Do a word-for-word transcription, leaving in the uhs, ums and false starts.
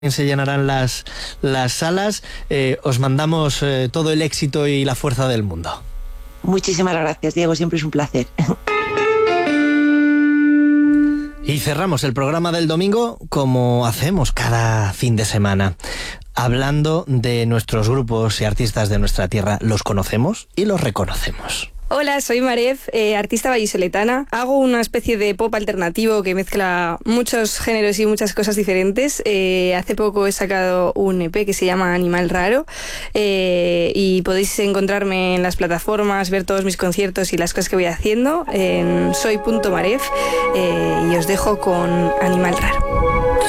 se llenarán las, las salas. Eh, os mandamos eh, todo el éxito y la fuerza del mundo. Muchísimas gracias, Diego, siempre es un placer. Y cerramos el programa del domingo como hacemos cada fin de semana, hablando de nuestros grupos y artistas de nuestra tierra. Los conocemos y los reconocemos. Hola, soy Maref, eh, artista vallisoletana. Hago una especie de pop alternativo que mezcla muchos géneros y muchas cosas diferentes. Eh, hace poco he sacado un E P que se llama Animal Raro eh, y podéis encontrarme en las plataformas, ver todos mis conciertos y las cosas que voy haciendo en soy punto maref eh, y os dejo con Animal Raro.